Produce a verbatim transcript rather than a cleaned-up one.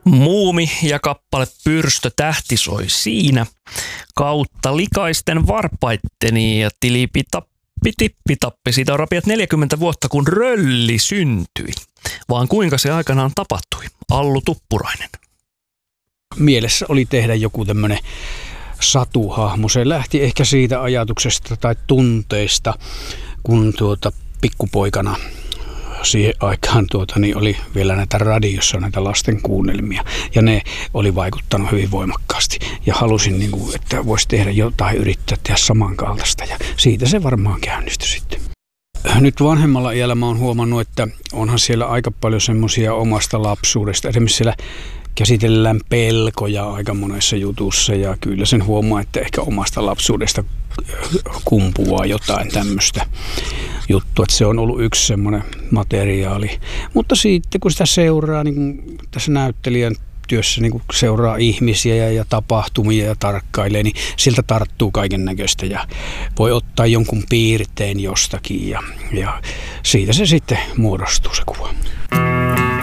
Muumi ja kappale Pyrstö tähti soi siinä. Kautta likaisten varpaitteni ja tilipitappi tippitappi. Siitä on rapiat neljäkymmentä vuotta, kun rölli syntyi. Vaan kuinka se aikanaan tapahtui? Allu Tuppurainen. Mielessä oli tehdä joku tämmöinen satuhahmo. Se lähti ehkä siitä ajatuksesta tai tunteista, kun tuota pikkupoikana siihen aikaan tuota, niin oli vielä näitä radiossa näitä lasten kuunnelmia ja ne oli vaikuttanut hyvin voimakkaasti ja halusin, niin kuin, että voisi tehdä jotain, yrittää tehdä samankaltaista ja siitä se varmaan käynnistyi sitten. Nyt vanhemmalla iällä mä oon huomannut, että onhan siellä aika paljon semmoisia omasta lapsuudesta. Esimerkiksi siellä käsitellään pelkoja aika monessa jutussa ja kyllä sen huomaa, että ehkä omasta lapsuudesta kumpuaa jotain tämmöistä juttua, että se on ollut yksi semmoinen materiaali. Mutta sitten kun sitä seuraa, niin kuin tässä näyttelijän työssä niin kuin seuraa ihmisiä ja, ja tapahtumia ja tarkkailee, niin siltä tarttuu kaiken näköistä ja voi ottaa jonkun piirteen jostakin ja, ja siitä se sitten muodostuu se kuva.